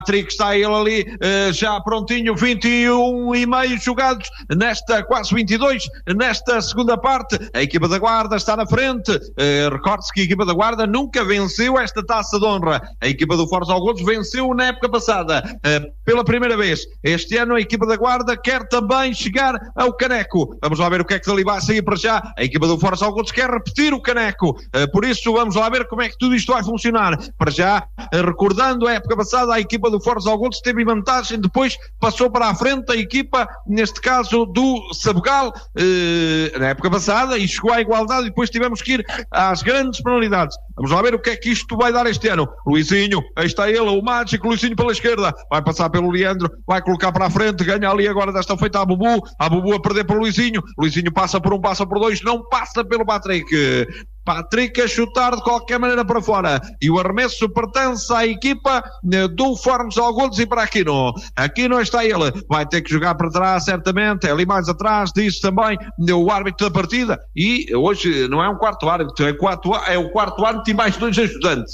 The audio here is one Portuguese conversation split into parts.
Patrick, está ele ali, já prontinho, 21 e meio jogados, nesta quase 22, nesta segunda parte. A equipa da Guarda está na frente. Recorde-se que a equipa da Guarda nunca venceu esta taça de honra. A equipa do Fortes Algodos venceu na época passada, pela primeira vez. Este ano a equipa da Guarda quer também chegar ao caneco. Vamos lá ver o que é que dali vai sair para já. A equipa do Fortes Algodos quer repetir o caneco. Por isso vamos lá ver como é que tudo isto vai funcionar. Para já, recordando a época passada, a equipa do Fortes Algodos teve vantagem, depois passou para a frente a equipa, neste caso do Sabugal, na época passada, e chegou à igualdade, e depois tivemos que ir às grandes penalidades. Vamos lá ver o que é que isto vai dar este ano. Luizinho, aí está ele, o mágico Luizinho pela esquerda, vai passar pelo Leandro, vai colocar para a frente, ganha ali agora desta feita a Bubu a perder para o Luizinho passa por um, passa por dois, não passa pelo Patrick a chutar de qualquer maneira para fora, e o arremesso pertence à equipa do Fortes Algodos e para Aquino está ele, vai ter que jogar para trás certamente, é ali mais atrás, diz também o árbitro da partida, e hoje não é um quarto árbitro, é o quarto árbitro e mais 2 ajudantes,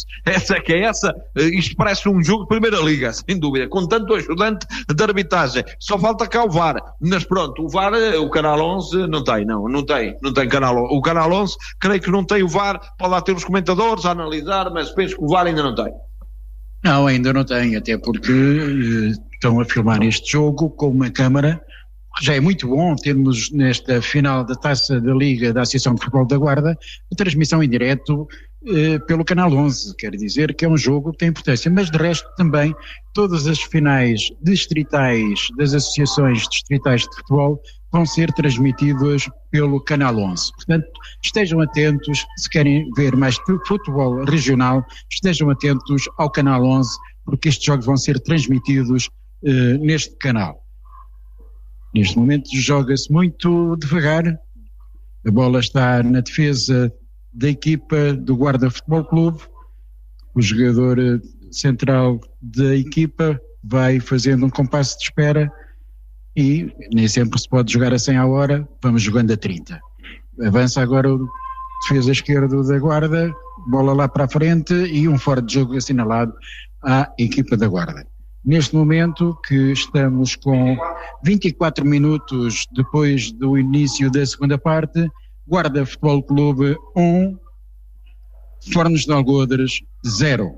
isto parece um jogo de primeira liga, sem dúvida, com tanto ajudante de arbitragem, só falta cá o VAR, mas pronto, o VAR, o Canal 11 não tem Canal 11, o Canal 11 creio que não tem o VAR, pode lá ter os comentadores a analisar, mas penso que o VAR ainda não tem. Não, ainda não tem, até porque estão a filmar este jogo com uma câmara. Já é muito bom termos nesta final da Taça da Liga da Associação de Futebol da Guarda a transmissão em direto pelo Canal 11, quer dizer que é um jogo que tem importância, mas de resto também todas as finais distritais das associações distritais de futebol vão ser transmitidas pelo Canal 11. Portanto, estejam atentos, se querem ver mais futebol regional, estejam atentos ao Canal 11, porque estes jogos vão ser transmitidos neste canal. Neste momento joga-se muito devagar, a bola está na defesa da equipa do Guarda Futebol Clube, o jogador central da equipa vai fazendo um compasso de espera, e nem sempre se pode jogar a 100 à hora, vamos jogando a 30. Avança agora o defesa esquerdo da Guarda, bola lá para a frente e um fora de jogo assinalado à equipa da Guarda. Neste momento que estamos com 24 minutos depois do início da segunda parte, Guarda Futebol Clube 1, Fornos de Algodres 0.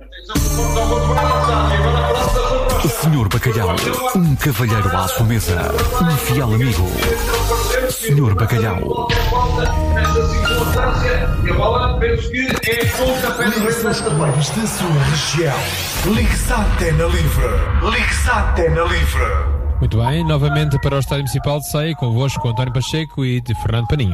Senhor Bacalhau, um cavalheiro à sua mesa, um fiel amigo. Senhor Bacalhau. Ligue-se aos clubes da sua região. Ligue-se à Antena Livre. Ligue-se à Antena Livre. Muito bem, novamente para o Estádio Municipal de Ceia, convosco com António Pacheco e de Fernando Paninho.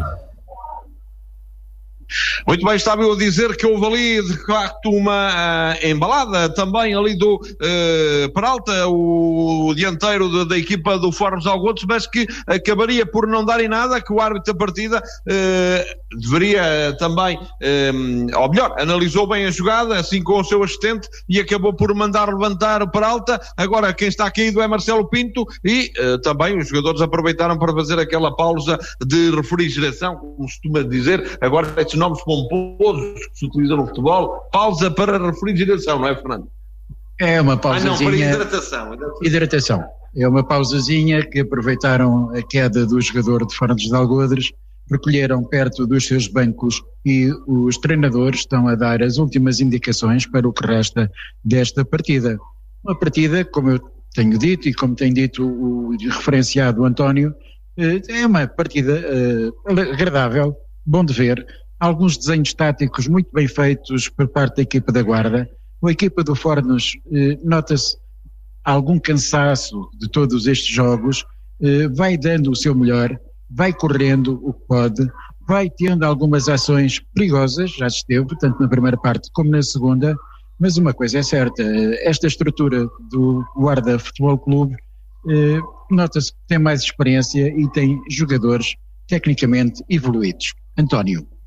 Muito bem, estava eu a dizer que houve ali de facto uma embalada também ali do Peralta, o dianteiro da equipa do Fortes Algodos, mas que acabaria por não dar em nada, que o árbitro da partida deveria também, ou melhor, analisou bem a jogada, assim com o seu assistente, e acabou por mandar levantar o Peralta. Agora quem está caído é Marcelo Pinto, e também os jogadores aproveitaram para fazer aquela pausa de refrigeração, como se costuma dizer, agora estes nomes pomposos que se utilizam no futebol, pausa para refrigeração, não é, Fernando? É uma pausazinha. Não, para hidratação. Hidratação. É uma pausazinha que aproveitaram a queda do jogador de Fornos de Algodres, recolheram perto dos seus bancos e os treinadores estão a dar as últimas indicações para o que resta desta partida. Uma partida, como eu tenho dito e como tem dito o referenciado António, é uma partida agradável, bom de ver. Alguns desenhos táticos muito bem feitos por parte da equipa da Guarda. A equipa do Fornos nota-se algum cansaço de todos estes jogos, vai dando o seu melhor, vai correndo o que pode, vai tendo algumas ações perigosas, já esteve, tanto na primeira parte como na segunda, mas uma coisa é certa, esta estrutura do Guarda Futebol Clube nota-se que tem mais experiência e tem jogadores tecnicamente evoluídos. António.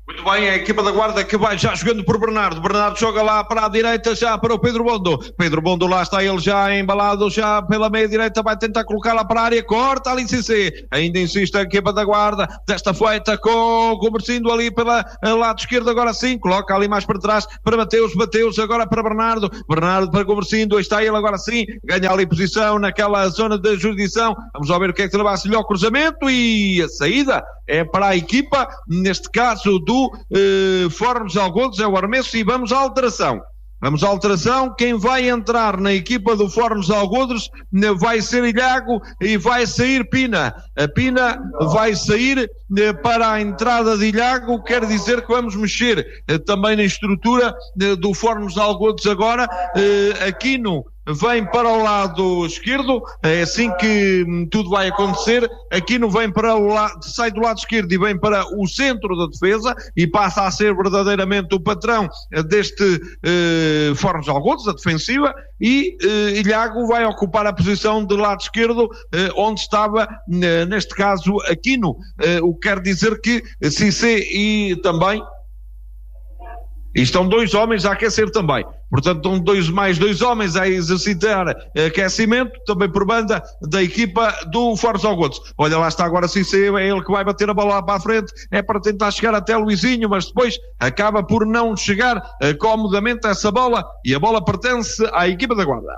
Muito bem, a equipa da Guarda que vai já jogando por Bernardo. Bernardo joga lá para a direita, já para o Pedro Bondo. Pedro Bondo, lá está ele já embalado, já pela meia direita, vai tentar colocar lá para a área, corta ali CC. Ainda insiste a equipa da Guarda, desta feita com o Mercindo ali pela lado esquerdo, agora sim, coloca ali mais para trás para Mateus agora para Bernardo para Gomercindo, está ele agora sim, ganha ali posição naquela zona de jurisdição. Vamos lá ver o que é que trabalha-se-lhe ao cruzamento e a saída é para a equipa, neste caso do Fornos Algodos, é o arremesso, e vamos à alteração. Quem vai entrar na equipa do Fornos Algodos vai ser Ilhago e vai sair Pina. A Pina vai sair para a entrada de Ilhago, quer dizer que vamos mexer também na estrutura do Fornos Algodos agora. Aquino vem para o lado esquerdo, é assim que tudo vai acontecer. Aquino vem para o lado, sai do lado esquerdo e vem para o centro da defesa e passa a ser verdadeiramente o patrão deste Fornos Algodos, a defensiva, e Ilhago vai ocupar a posição do lado esquerdo, onde estava, neste caso, Aquino, o que quer dizer que Cissé e também estão dois homens a aquecer também. Portanto, estão mais dois homens a exercitar aquecimento, também por banda da equipa do Fornos Algodos. Olha, lá está agora Cissé, é ele que vai bater a bola lá para a frente, é para tentar chegar até Luizinho, mas depois acaba por não chegar comodamente a essa bola, e a bola pertence à equipa da Guarda.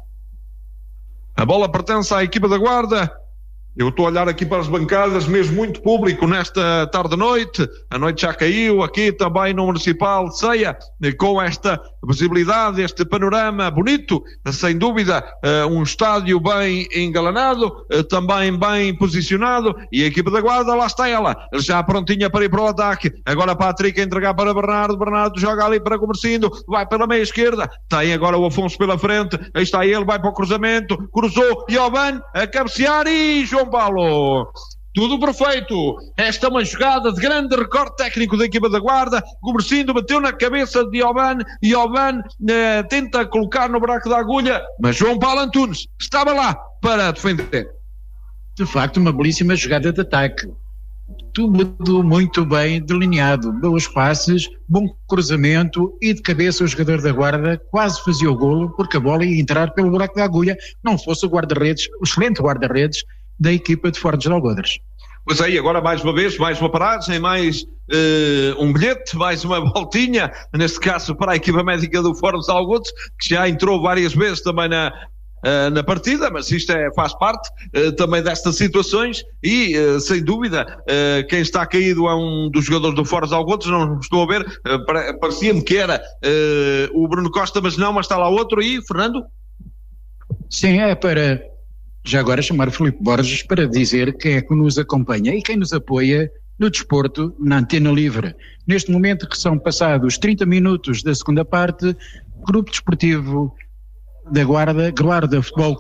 Eu estou a olhar aqui para as bancadas, mesmo muito público nesta tarde-noite. A noite já caiu aqui também no Municipal de Ceia, com esta visibilidade, este panorama bonito, sem dúvida, um estádio bem engalanado, também bem posicionado, e a equipa da Guarda, lá está ela, já prontinha para ir para o ataque. Agora Patrick a entregar para Bernardo joga ali para Gomercindo, vai pela meia esquerda, tem agora o Afonso pela frente, aí está ele, vai para o cruzamento, cruzou, Ioban a cabecear e João Paulo. Tudo perfeito. Esta é uma jogada de grande recorde técnico da equipa da Guarda. Gomercindo bateu na cabeça de Ioban tenta colocar no buraco da agulha, mas João Paulo Antunes estava lá para defender. De facto, uma belíssima jogada de ataque. Tudo muito bem delineado, bons passes, bom cruzamento, e de cabeça o jogador da Guarda quase fazia o golo, porque a bola ia entrar pelo buraco da agulha, não fosse o guarda-redes, o excelente guarda-redes da equipa de Fornos Algodos. Pois aí, agora mais uma vez, mais uma paragem, mais um bilhete, mais uma voltinha, neste caso para a equipa médica do Fornos Algodos, que já entrou várias vezes também na partida, mas isto faz parte também destas situações, e sem dúvida quem está caído é um dos jogadores do Fornos Algodos, não estou a ver, parecia-me que era o Bruno Costa, mas está lá outro. E Fernando? Sim, é para já agora chamar o Filipe Borges para dizer quem é que nos acompanha e quem nos apoia no desporto na Antena Livre. Neste momento que são passados 30 minutos da segunda parte, Grupo Desportivo da Guarda Futebol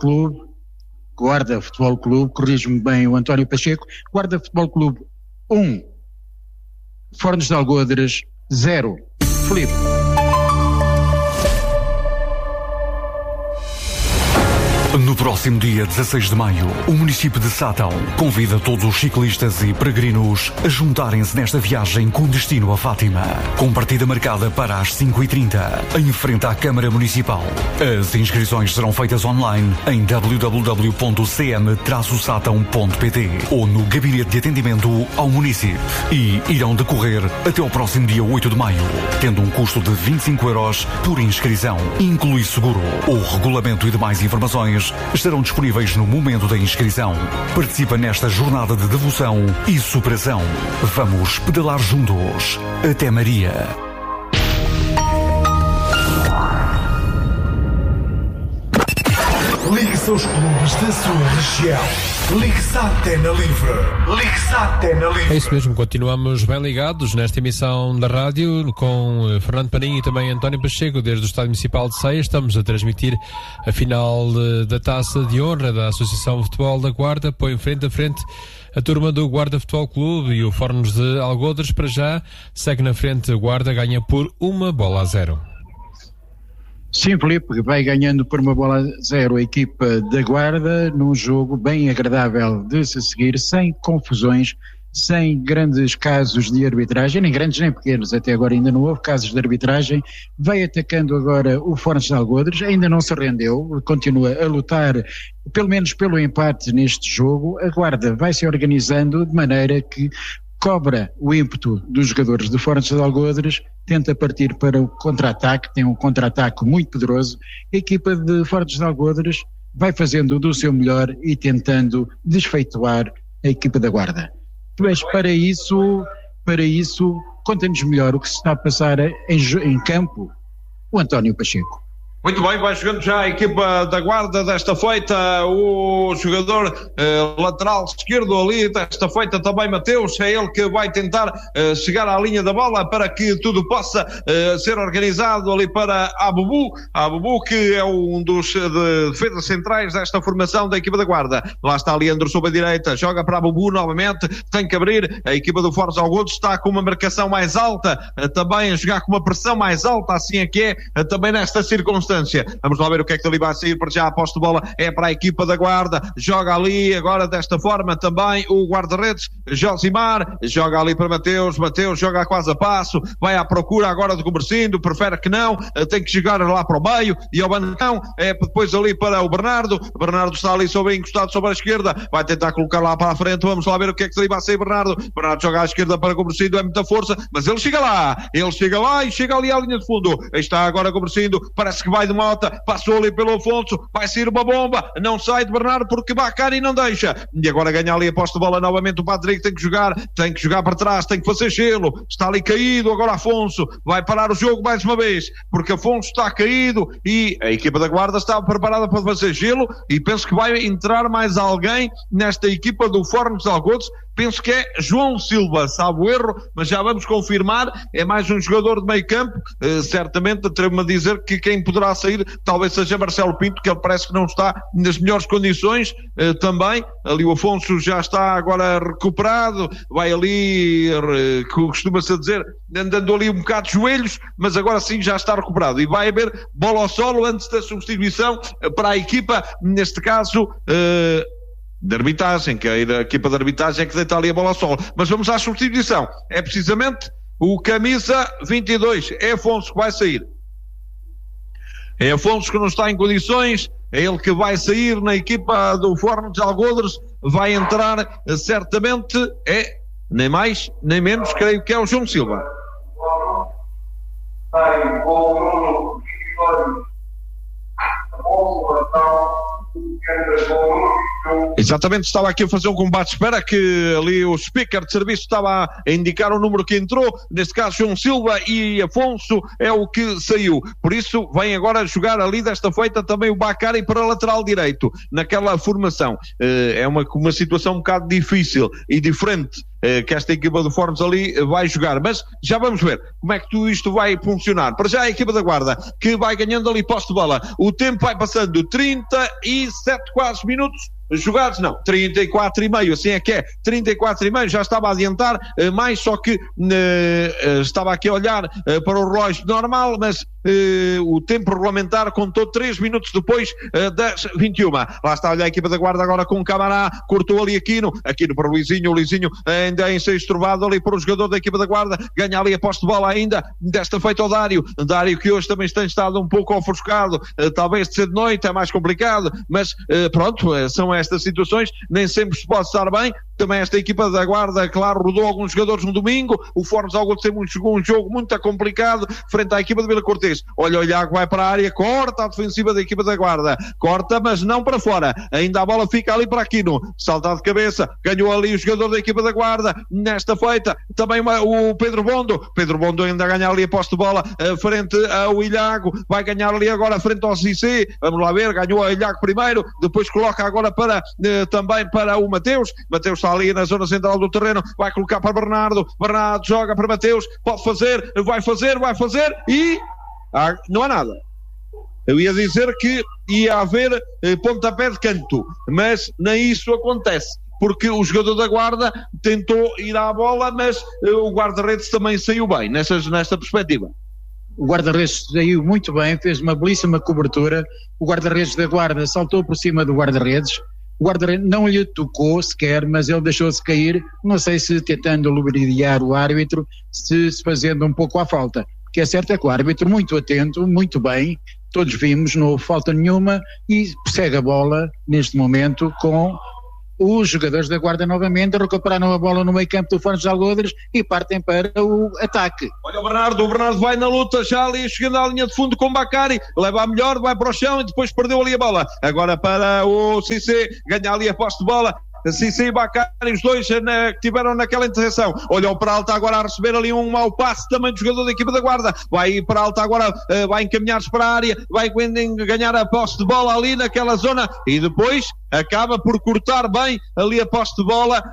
Clube, corrige-me bem o António Pacheco, Guarda Futebol Clube 1, Fornos de Algodos 0. Filipe. No próximo dia 16 de maio, o município de Sátão convida todos os ciclistas e peregrinos a juntarem-se nesta viagem com destino a Fátima, com partida marcada para as 5h30, em frente à Câmara Municipal. As inscrições serão feitas online em www.cm-satão.pt ou no Gabinete de Atendimento ao Município, e irão decorrer até ao próximo dia 8 de maio, tendo um custo de 25 € por inscrição. Inclui seguro. O regulamento e demais informações estarão disponíveis no momento da inscrição. Participa nesta jornada de devoção e superação. Vamos pedalar juntos. Até Maria. Ligue-se aos clubes da sua região. Ligue-se à Antena Livre. Ligue-se à Antena Livre. É isso mesmo, continuamos bem ligados nesta emissão da rádio com Fernando Paninho e também António Pacheco desde o Estádio Municipal de Ceia. Estamos a transmitir a final da Taça de Honra da Associação de Futebol da Guarda. Põe frente a frente a turma do Guarda Futebol Clube e o Fornos de Algodos. Para já segue na frente, a Guarda ganha por 1-0. Sim, Filipe, vai ganhando por 1-0 a equipa da Guarda, num jogo bem agradável de se seguir, sem confusões sem grandes casos de arbitragem, nem grandes nem pequenos, até agora ainda não houve casos de arbitragem, vai atacando agora o Fornos de Algodres, ainda não se rendeu, continua a lutar, pelo menos pelo empate neste jogo. A Guarda vai se organizando de maneira que cobra o ímpeto dos jogadores de Fornos de Algodres, tenta partir para o contra-ataque, tem um contra-ataque muito poderoso. A equipa de Fornos de Algodres vai fazendo do seu melhor e tentando desfeitoar a equipa da Guarda. Mas para isso, conta-nos melhor o que se está a passar em campo o António Pacheco. Muito bem, vai jogando já a equipa da Guarda desta feita, o jogador lateral esquerdo ali, desta feita também Mateus, é ele que vai tentar chegar à linha da bola para que tudo possa ser organizado ali para Abubu, que é um dos defesas centrais desta formação da equipa da Guarda. Lá está Leandro sob a direita, joga para Abubu novamente, tem que abrir, a equipa do Fornos de Algodres está com uma marcação mais alta, também a jogar com uma pressão mais alta, assim é que é, também nesta circunstância. Vamos lá ver o que é que ali vai sair. Para já a posse de bola é para a equipa da Guarda, joga ali agora desta forma também o guarda-redes Josimar, joga ali para Mateus joga quase a passo, vai à procura agora do Comercindo, prefere que não, tem que jogar lá para o meio e ao bancão, é depois ali para o Bernardo está ali encostado sobre a esquerda, vai tentar colocar lá para a frente. Vamos lá ver o que é que ali vai sair. Bernardo joga à esquerda para o Comercindo, é muita força, mas ele chega lá e chega ali à linha de fundo. Aí está agora o Comercindo, parece que vai de Mota, passou ali pelo Afonso, vai sair uma bomba, não sai de Bernardo porque Bacari não deixa, e agora ganha ali a posse de bola novamente o Patrick, tem que jogar para trás, tem que fazer gelo, está ali caído, agora Afonso vai parar o jogo mais uma vez, porque Afonso está caído e a equipa da Guarda está preparada para fazer gelo, e penso que vai entrar mais alguém nesta equipa do Fornos de Algodres. Penso que é João Silva, salvo erro, mas já vamos confirmar, é mais um jogador de meio campo, certamente atrevo-me a dizer que quem poderá sair talvez seja Marcelo Pinto, que ele parece que não está nas melhores condições, também, ali o Afonso já está agora recuperado, vai ali, costuma-se dizer, andando ali um bocado de joelhos, mas agora sim já está recuperado, e vai haver bola ao solo antes da substituição para a equipa, neste caso, de arbitragem, que a equipa de arbitragem é que deita ali a bola ao solo. Mas vamos à substituição. É precisamente o camisa 22, é Afonso que vai sair. É Afonso que não está em condições, é ele que vai sair na equipa do Fornos de Algodres, vai entrar certamente, nem mais nem menos, creio que é o João Silva. Exatamente, estava aqui a fazer um combate, espera que ali o speaker de serviço estava a indicar o número que entrou, neste caso João Silva, e Afonso é o que saiu, por isso vem agora jogar ali desta feita também o Bacari para lateral direito, naquela formação. É uma situação um bocado difícil e diferente que esta equipa do Fornos ali vai jogar, mas já vamos ver como é que tudo isto vai funcionar. Para já a equipa da Guarda que vai ganhando ali posse de bola, o tempo vai passando, 37 quase minutos jogados, não, 34,5, assim é que é, 34,5, já estava a adiantar mais, só que estava aqui a olhar para o relógio normal, mas o tempo regulamentar contou 3 minutos depois das 21. Lá está, olha a equipa da Guarda agora com o Camará, cortou ali Aquino para o Luizinho ainda em ser estruvado ali para o jogador da equipa da Guarda, ganha ali a posse de bola ainda, desta feita ao Dário que hoje também tem estado um pouco ofuscado, talvez de ser de noite, é mais complicado, mas pronto, são estas situações, nem sempre se pode estar bem. Também esta equipa da Guarda, claro, rodou alguns jogadores no domingo, o Fornos de Algodres teve um jogo muito complicado frente à equipa de Vila Cortês. Olha o Iago vai para a área, corta a defensiva da equipa da Guarda, corta, mas não para fora, ainda a bola fica ali para Aquino, salta de cabeça, ganhou ali o jogador da equipa da Guarda, nesta feita, também o Pedro Bondo ainda ganha ali a posse de bola, frente ao Ilhago, vai ganhar ali agora frente ao Cissé, vamos lá ver, ganhou o Ilhago primeiro, depois coloca agora também para o Mateus está ali na zona central do terreno, vai colocar para Bernardo joga para Mateus, pode fazer, vai fazer e não há nada. Eu ia dizer que ia haver pontapé de canto, mas nem isso acontece, porque o jogador da Guarda tentou ir à bola, mas o guarda-redes também saiu bem nesta perspectiva. O guarda-redes saiu muito bem, fez uma belíssima cobertura, o guarda-redes da Guarda saltou por cima do guarda-redes, o guarda-redes não lhe tocou sequer, mas ele deixou-se cair, não sei se tentando lubrificar o árbitro, se fazendo um pouco à falta. O que é certo é que o árbitro muito atento, muito bem, todos vimos, não houve falta nenhuma, e segue a bola neste momento com os jogadores da Guarda novamente, recuperaram a bola no meio campo do Fornos de Algodres e partem para o ataque. Olha o Bernardo vai na luta já ali, chegando à linha de fundo com o Bacari, leva a melhor, vai para o chão e depois perdeu ali a bola. Agora para o Cissé, ganha ali a posse de bola. Cissé e Bacari, os dois que tiveram naquela interseção. Olha o Peralta agora a receber ali um mau passe também do jogador da equipa da Guarda. Vai Peralta agora, vai encaminhar-se para a área, vai ganhar a posse de bola ali naquela zona e depois acaba por cortar bem ali a posse de bola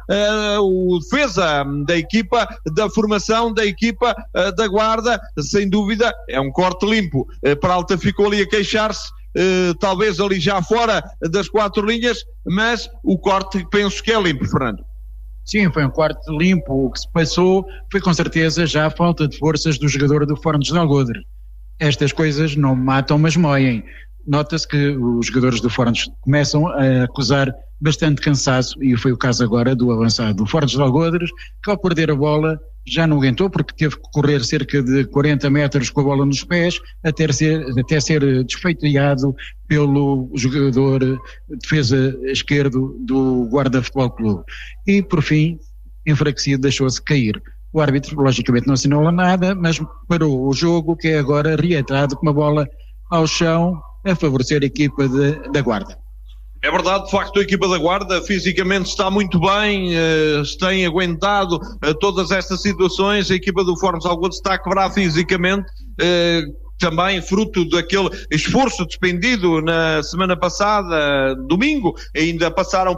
o defesa da equipa, da formação da equipa da Guarda. Sem dúvida é um corte limpo. Peralta ficou ali a queixar-se, talvez ali já fora das 4 linhas, mas o corte penso que é limpo, Fernando. Sim, foi um corte limpo. O que se passou foi com certeza já a falta de forças do jogador do Fornos de Algodres. Estas coisas não matam, mas moem. Nota-se que os jogadores do Fornos começam a acusar bastante cansaço, e foi o caso agora do avançado do Fornos de Algodres, que ao perder a bola já não aguentou, porque teve que correr cerca de 40 metros com a bola nos pés até ser desfeiteado pelo jogador defesa esquerdo do Guarda Futebol Clube. E por fim, enfraquecido, deixou-se cair. O árbitro logicamente não assinalou nada, mas parou o jogo, que é agora reatrado com uma bola ao chão a favorecer a equipa da Guarda. É verdade, de facto a equipa da Guarda fisicamente está muito bem, tem aguentado todas estas situações. A equipa do Fornos de Algodres está a quebrar fisicamente, também fruto daquele esforço despendido na semana passada, domingo. Ainda passaram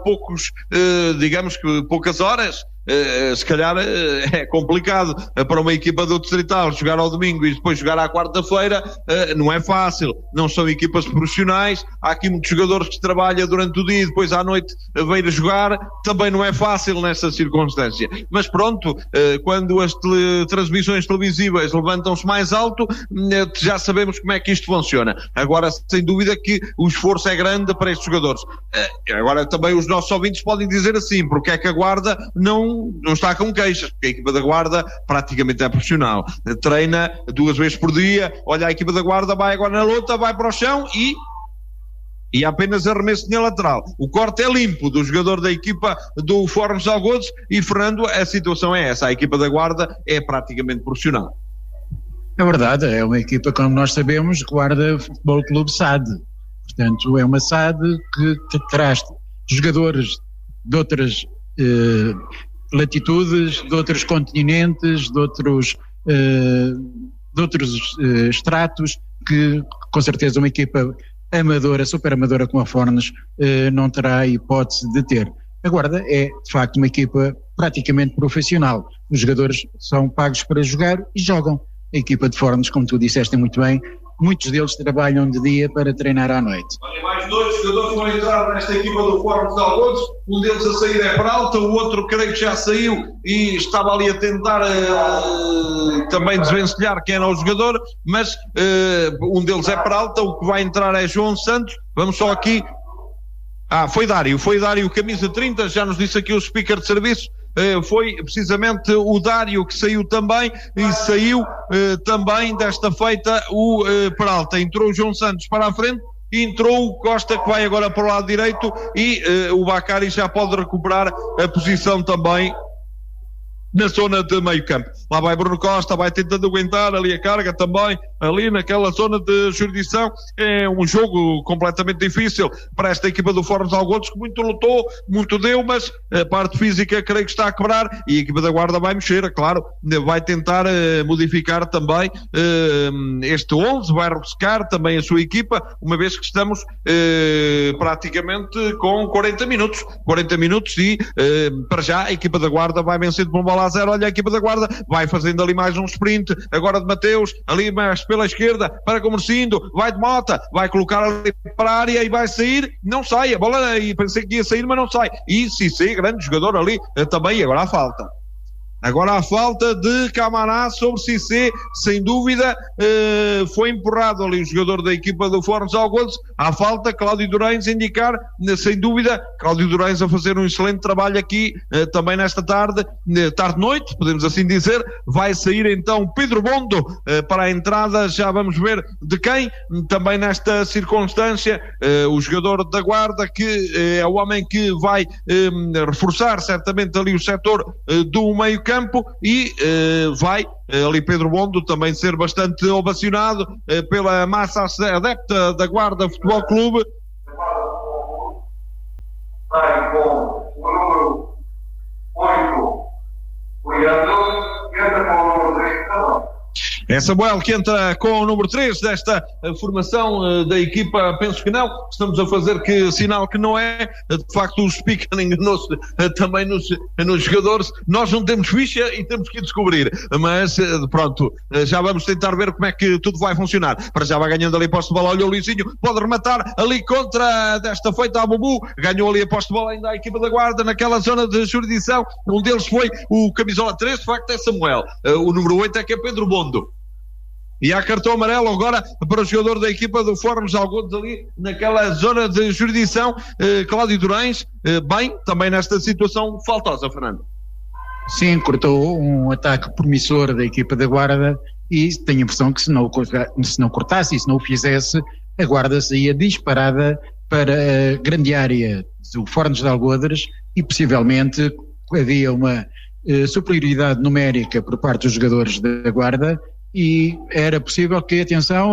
poucas horas. Se calhar é complicado para uma equipa do Distrital jogar ao domingo e depois jogar à quarta-feira. Não é fácil, não são equipas profissionais, há aqui muitos jogadores que trabalham durante o dia e depois à noite vêm a jogar, também não é fácil nessa circunstância, mas pronto, quando as transmissões televisivas levantam-se mais alto, já sabemos como é que isto funciona. Agora, sem dúvida que o esforço é grande para estes jogadores. Agora também os nossos ouvintes podem dizer assim, porque é que a Guarda não está com queixas, porque a equipa da Guarda praticamente é profissional, treina 2 vezes por dia. Olha, a equipa da Guarda vai agora na luta, vai para o chão e apenas arremesso de linha lateral. O corte é limpo do jogador da equipa do Fornos de Algodres e, Fernando, a situação é essa, a equipa da Guarda é praticamente profissional. É verdade, é uma equipa, como nós sabemos, Guarda Futebol Clube SAD, portanto é uma SAD que traz jogadores de outras latitudes, de outros continentes, de outros estratos, que com certeza uma equipa amadora, super amadora como a Fornos, não terá hipótese de ter. A Guarda é de facto uma equipa praticamente profissional, os jogadores são pagos para jogar e jogam. A equipa de Fornos, como tu disseste muito bem, muitos deles trabalham de dia para treinar à noite. Olha, mais 2 jogadores vão entrar nesta equipa do Fornos de Algodres. Um deles a sair é Peralta, o outro creio que já saiu e estava ali a tentar também desvencilhar quem era o jogador, mas um deles é Peralta, o que vai entrar é João Santos. Vamos só aqui. Foi Dário, camisa 30, já nos disse aqui o speaker de serviço. Foi precisamente o Dário que saiu também, e saiu também desta feita o Peralta. Entrou o João Santos para a frente, entrou o Costa, que vai agora para o lado direito, e o Bacari já pode recuperar a posição também na zona de meio campo. Lá vai Bruno Costa, vai tentando aguentar ali a carga também, ali naquela zona de jurisdição. É um jogo completamente difícil para esta equipa do Fornos de Algodres, que muito lutou, muito deu, mas a parte física creio que está a quebrar, e a equipa da Guarda vai mexer, é claro, vai tentar modificar também este 11, vai rebuscar também a sua equipa, uma vez que estamos praticamente com 40 minutos e para já a equipa da Guarda vai vencendo por 1-0. Olha, a equipa da Guarda vai fazendo ali mais um sprint, agora de Mateus, ali mais pela esquerda, para Comercindo, vai de Mota, vai colocar ali para a área e vai sair, não sai, a bola, e pensei que ia sair, mas não sai, e Cissé, grande jogador ali, também, agora há falta. Agora a falta de Camará sobre Cissé, sem dúvida, foi empurrado ali o jogador da equipa do Fornos Algodos. À falta, Cláudio Durães indicar, sem dúvida, Cláudio Durães a fazer um excelente trabalho aqui, também nesta tarde-noite, podemos assim dizer. Vai sair então Pedro Bondo para a entrada, já vamos ver de quem, também nesta circunstância, o jogador da Guarda, que é o homem que vai reforçar certamente ali o setor do meio campo, e vai ali Pedro Bondo também ser bastante ovacionado pela massa adepta da Guarda Futebol Clube. Sai com o número 8, o Iador, entra com o número 3, É Samuel que entra com o número 3 desta formação da equipa. Penso que não, estamos a fazer sinal que não é. De facto, o Spica enganou-se também nos jogadores. Nós não temos ficha e temos que descobrir, mas pronto, já vamos tentar ver como é que tudo vai funcionar. Para já vai ganhando ali a posse de bola. Olha o Luizinho, pode rematar ali contra desta feita a Bubu. Ganhou ali a posse de bola ainda a equipa da Guarda naquela zona de jurisdição. Um deles foi o camisola 3, de facto é Samuel. O número 8 é que é Pedro Bondo. E há cartão amarelo agora para o jogador da equipa do Fornos Algodos ali naquela zona de jurisdição, Cláudio Durães, bem, também nesta situação faltosa, Fernando. Sim, cortou um ataque promissor da equipa da Guarda e tenho a impressão que se não cortasse e se não o fizesse, a Guarda saía disparada para a grande área do Fornos de Algodres e possivelmente havia uma superioridade numérica por parte dos jogadores da Guarda. E era possível que,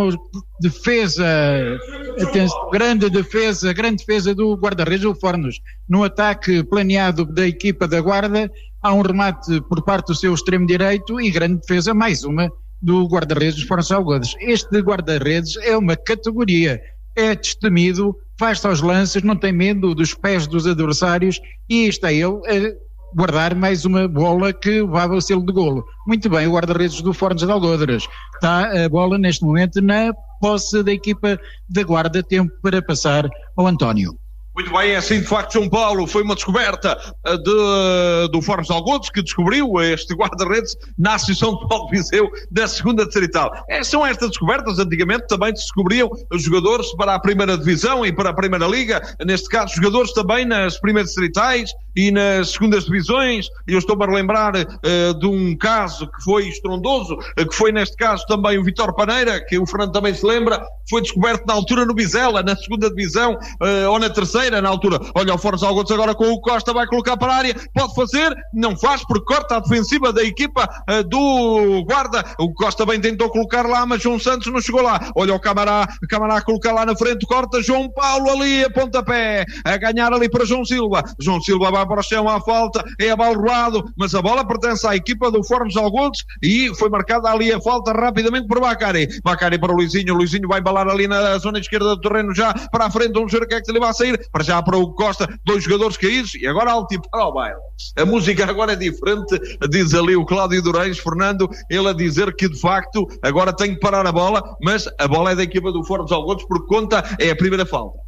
grande defesa do guarda-redes do Fornos. No ataque planeado da equipa da Guarda, há um remate por parte do seu extremo direito e grande defesa, mais uma, do guarda-redes dos Fornos Algodos. Este guarda-redes é uma categoria, é destemido, faz-se aos lances, não tem medo dos pés dos adversários e está ele guardar mais uma bola que vai ao selo de golo. Muito bem, o guarda-redes do Fornos de Algodres. Está a bola neste momento na posse da equipa da Guarda, tempo para passar ao António. Muito bem, é assim de facto, João Paulo, foi uma descoberta do Fornos de Algodos que descobriu este guarda-redes na Associação de Futebol de Viseu da segunda distrital. São estas descobertas, antigamente também se descobriam os jogadores para a primeira divisão e para a primeira liga, neste caso jogadores também nas primeiras distritais e nas segundas divisões. Eu estou-me a relembrar de um caso que foi estrondoso, que foi neste caso também o Vitor Paneira, que o Fernando também se lembra, foi descoberto na altura no Vizela, na segunda divisão ou na terceira, na altura. Olha o Fornos Algodos agora com o Costa, vai colocar para a área, pode fazer, não faz porque corta a defensiva da equipa do Guarda. O Costa bem tentou colocar lá, mas João Santos não chegou lá. Olha o Camará a colocar lá na frente, corta João Paulo ali a pontapé, a ganhar ali para João Silva vai para o chão à falta, é abalroado, mas a bola pertence à equipa do Fornos Algodos e foi marcada ali a falta rapidamente por Bacari para o Luizinho vai embalar ali na zona esquerda do terreno já para a frente, vamos ver o que é que ele vai sair. Para já para o Costa, 2 jogadores caídos e agora alto e para o baile. A música agora é diferente, diz ali o Cláudio Durães, Fernando, ele a dizer que de facto agora tem que parar a bola, mas a bola é da equipa do Fornos Algodos porque conta, é a primeira falta.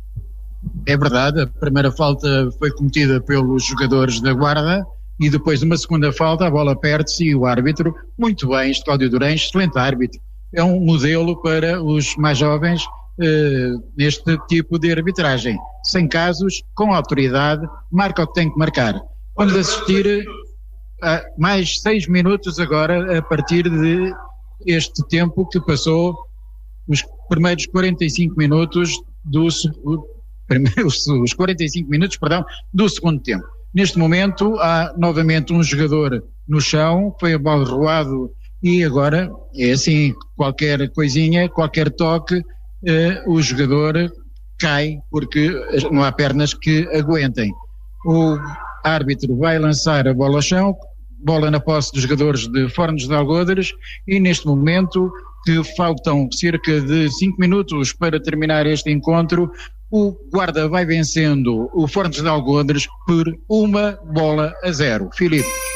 É verdade, a primeira falta foi cometida pelos jogadores da Guarda e depois de uma segunda falta a bola perde-se e o árbitro, muito bem, este Cláudio Durães, excelente árbitro, é um modelo para os mais jovens neste tipo de arbitragem, sem casos, com autoridade, marca o que tem que marcar. Vamos assistir a mais 6 minutos agora a partir de este tempo que passou os primeiros 45 minutos os 45 minutos, do segundo tempo. Neste momento há novamente um jogador no chão, foi abalroado e agora é assim, qualquer coisinha, qualquer toque, o jogador cai porque não há pernas que aguentem. O árbitro vai lançar a bola ao chão, bola na posse dos jogadores de Fornos de Algodres e neste momento que faltam cerca de 5 minutos para terminar este encontro, o Guarda vai vencendo o Fornos de Algodres por 1-0. Filipe.